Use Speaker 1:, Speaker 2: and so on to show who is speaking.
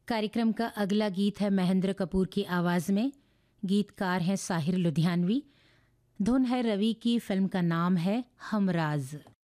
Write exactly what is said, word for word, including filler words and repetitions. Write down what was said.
Speaker 1: कार्यक्रम का अगला गीत है महेंद्र कपूर की आवाज़ में। गीतकार हैं साहिर लुधियानवी। धुन है रवि की। फिल्म का नाम है हमराज।